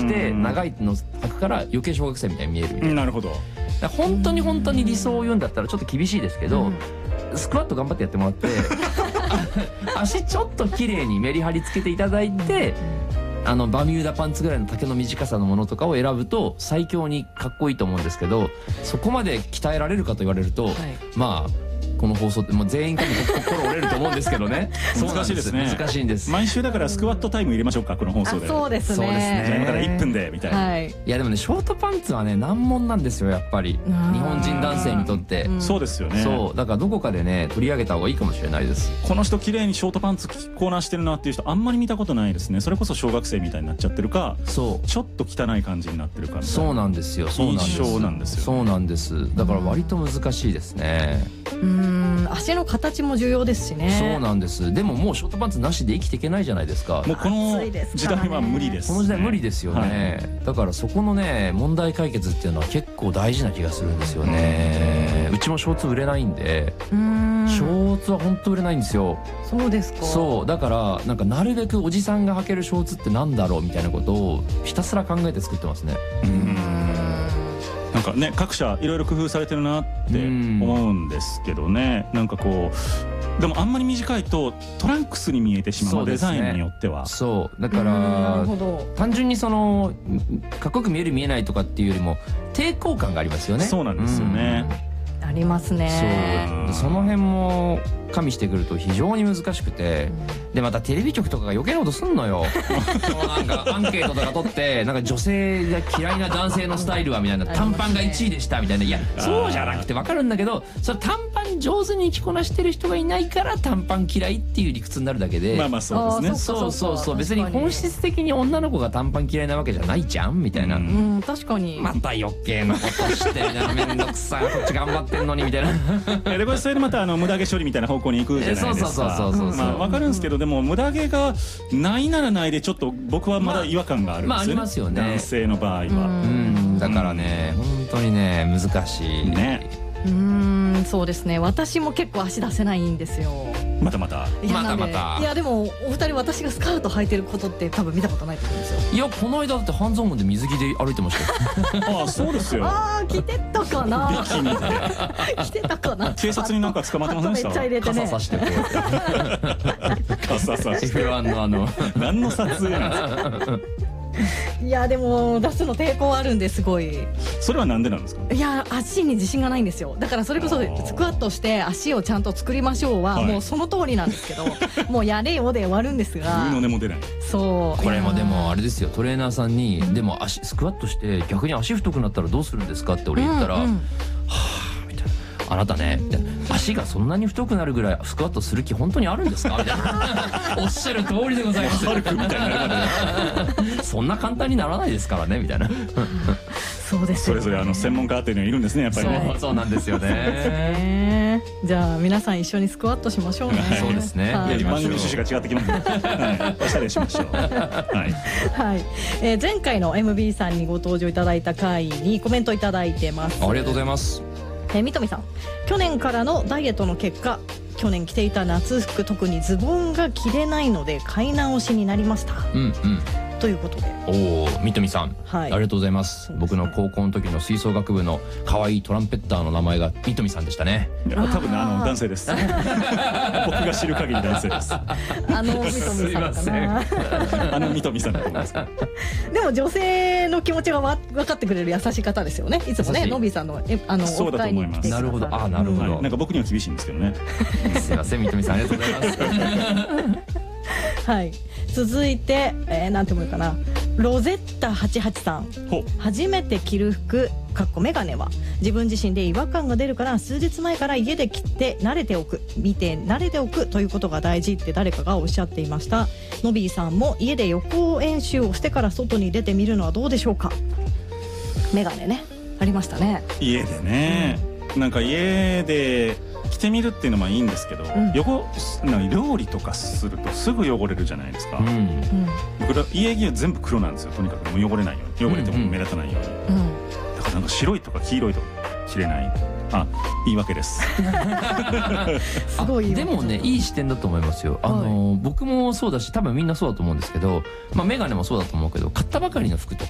して長いの履くから余計小学生みたいに見えるみたいな。 なるほど。 だから本当に理想を言うんだったらちょっと厳しいですけど、スクワット頑張ってやってもらって足ちょっと綺麗にメリハリつけていただいて、バミューダパンツぐらいの丈の短さのものとかを選ぶと最強にかっこいいと思うんですけど、そこまで鍛えられるかと言われると、まあこの放送ってもう全員多分心折れると思うんですけどね。 難しいですね。 難しいんです。 毎週だからスクワットタイム入れましょうか、この放送で。 そうですね。 そうですね。 今から1分でみたいな。 いやでもね、ショートパンツはね難問なんですよ、やっぱり日本人男性にとって。 そうですよね。 そうだからどこかでね取り上げた方がいいかもしれないです。 この人綺麗にショートパンツコーナーしてるなっていう人あんまり見たことないですね。それこそ小学生みたいになっちゃってるか、 そうちょっと汚い感じになってるかみたいな。 そうなんですよ。そうなんです。 印象なんですよね。 そうなんです。だから割と難しいですね。 足の形も重要ですしね。 そうなんです。でももうショートパンツなしで生きていけないじゃないですか。 もうこの時代は無理です。 この時代無理ですよね。だからそこのね問題解決っていうのは結構大事な気がするんですよね。うちもショーツ売れないんで、ショーツは本当売れないんですよ。 そうですか。 そうだからなんかなるべくおじさんが履けるショーツってなんだろうみたいなことをひたすら考えて作ってますね。 なんかね、各社いろいろ工夫されてるなって思うんですけどね。なんかこうでもあんまり短いとトランクスに見えてしまう、デザインによっては。 そうだから単純にそのかっこよく見える見えないとかっていうよりも抵抗感がありますよね。 そうなんですよね。 ありますね。 そうその辺も加味してくると非常に難しくて、でまたテレビ局とかが余計なことすんのよ。そうなんかアンケートとか取ってなんか女性が嫌いな男性のスタイルはみたいな、短パンが1位でしたみたいな。いやそうじゃなくて分かるんだけど、それ短パン上手に着こなしてる人がいないから短パン嫌いっていう理屈になるだけで、 まあまあそうですね。 そうそうそう、別に本質的に女の子が短パン嫌いなわけじゃないじゃんみたいな。 確かに。 また余計なことしてめんどくさい、こっち頑張ってんのにみたいな。 でこれそれでまた無駄毛処理みたいな方向に行くじゃないですか。まあ分かるんですけど、でも無駄毛がないならないでちょっと僕はまだ違和感があるんですよね。 ありますよね、 男性の場合は。 だからね本当にね難しいね。 そうですね。私も結構足出せないんですよ。 またまたいやでもお二人私がスカート履いてることって多分見たことないと思うんですよ。 いやこの間だって半蔵門で水着で歩いてましたよ。 ああそうですよ。 ああ着てたかな。着てたかな。 警察になんか捕まってませんでした？ めっちゃ入れてね。 傘さしてこうやって。 傘さして。 F1 の何の撮影なんですか？ いやでも出すの抵抗あるんですごい。 それはなんでなんですか？ いや足に自信がないんですよ。だからそれこそスクワットして足をちゃんと作りましょうはもうその通りなんですけど、もうやれよで終わるんですが。 の根も出ない。 そうこれもでもあれですよ、トレーナーさんにでもスクワットして逆に足太くなったらどうするんですかって俺言ったら、はぁみたいな、あなたねみたいな、足がそんなに太くなるぐらいスクワットする気本当にあるんですかみたいな。おっしゃる通りでございます。 ハルクみたいな。 そんな簡単にならないですからねみたいな。 そうです。 それぞれ専門家っていうのがいるんですね、やっぱりね。 そうなんですよね。 じゃあ皆さん一緒にスクワットしましょうね。 そうですね。 番組の趣旨が違ってきます。おしゃれしましょう。 はい。前回の MB さんにご登場いただいた回にコメントいただいてます。 ありがとうございます。 三富さん、去年からのダイエットの結果、去年着ていた夏服、特にズボンが着れないので買い直しになりました。ということで。 おお、三富さん、ありがとうございます。僕の高校の時の吹奏楽部の可愛いトランペッターの名前が三富さんでしたね。 多分男性です。僕が知る限り男性です。 三富さんかな。 三富さんだと思います。 でも女性の気持ちが分かってくれる優しい方ですよね。いつもね、のびさんのそうだと思います。 なるほど、なるほど。 なんか僕には厳しいんですけどね。 すいません、三富さんありがとうございます。 はい、続いて、なんて読むかな、ロゼッタ88さん。初めて着る服メガネは自分自身で違和感が出るから数日前から家で着て慣れておく、見て慣れておくということが大事って誰かがおっしゃっていました。のびーさんも家で予行演習をしてから外に出てみるのはどうでしょうか。メガネね、ありましたね。 家でね、なんか家で着てみるっていうのもいいんですけど、料理とかするとすぐ汚れるじゃないですか。僕ら家着は全部黒なんですよ。とにかくもう汚れないように、汚れても目立たないように。だからなんか白いとか黄色いとか着れない。言い訳です。 すごい。 でもね、いい視点だと思いますよ。僕もそうだし多分みんなそうだと思うんですけど、メガネもそうだと思うけど、買ったばかりの服と